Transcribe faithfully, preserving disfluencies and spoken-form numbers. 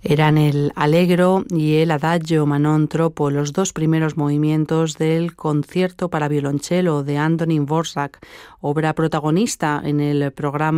Eran el Allegro y el Adagio Manon Troppo, los dos primeros movimientos del concierto para violonchelo de Antonín Dvořák, obra protagonista en el programa